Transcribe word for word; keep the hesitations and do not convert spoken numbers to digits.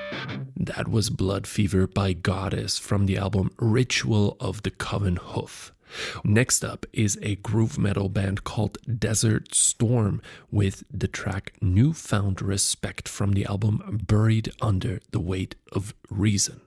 That was Blood Fever by Goddess from the album Ritual of the Coven Hoof. Next up is a groove metal band called Desert Storm with the track Newfound Respect from the album Buried Under the Weight of Reason.